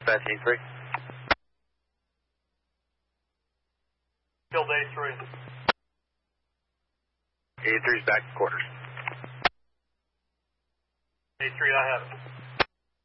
Dispatch 83. Killed A3. 83's back to quarters. A3, I have it.